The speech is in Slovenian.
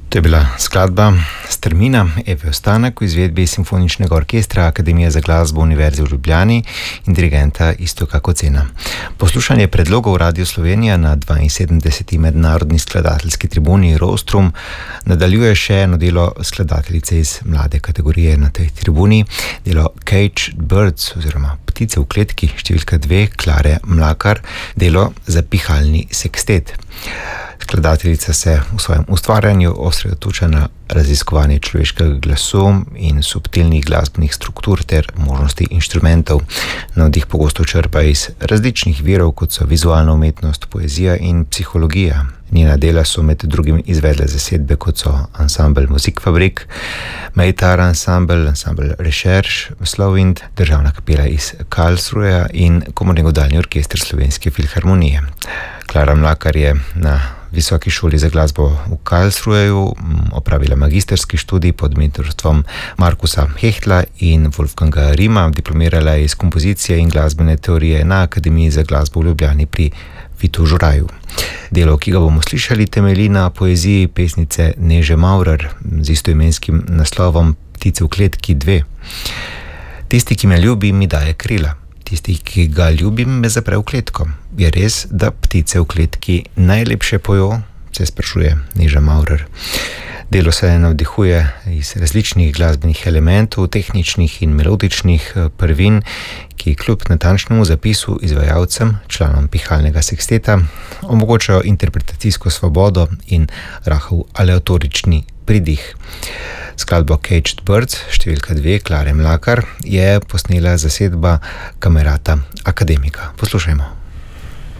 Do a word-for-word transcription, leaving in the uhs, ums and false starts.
To je bila skladba Strmina Eve Ostanek v izvedbi Simfoničnega orkestra Akademije za glasbo Univerze v Ljubljani in dirigenta Iztoka Kocena. Poslušanje predlogov Radio Slovenija na dvainsedemdeseti mednarodni skladateljski tribuni Rostrum nadaljuje še eno delo skladateljice iz mlade kategorije na tej tribuni, delo Caged Birds oziroma Ptice v kletki, številka dve, Klare Mlakar, delo za pihalni sekstet. Skladateljica se v svojem ustvarjanju osredotoča na raziskovanje človeškega glasu in subtilnih glasbenih struktur ter možnosti inštrumentov. Navdih pogosto črpa iz različnih virov, kot so vizualna umetnost, poezija in psihologija. Njena dela so med drugim izvedle zasedbe, kot so ansambel Musikfabrik, Meitar ansambel, ansambel Recherche, Slovind, državna kapela iz Karlsruheja in komorni godalni orkester Slovenske filharmonije. Klara Mlakar je na Visoki šoli za glasbo v Karlsruheju opravila magisterski študij pod mentorstvom Markusa Hechtla in Wolfganga Rima, diplomirala je iz kompozicije in glasbene teorije na Akademiji za glasbo v Ljubljani pri Vitu Žuraju. Delo, ki ga bomo slišali, temelji na poeziji pesnice Neže Maurer z istoimenskim naslovom Ptice v kletki dve. Tisti, ki me ljubi, mi daje krila. Tisti, ki ga ljubim, me zapre v kletko. Je res, da ptice v kletki najlepše pojo? Se sprašuje Neža Maurer. Delo se navdihuje iz različnih glasbenih elementov, tehničnih in melodičnih prvin, ki kljub natančnemu zapisu izvajalcem, članom pihalnega seksteta, omogočajo interpretacijsko svobodo in rahel aleatorični pridih. Skladbo Caged Birds, številka dve, Klare Mlakar, je posnela zasedba Kamerata Akademika. Poslušajmo.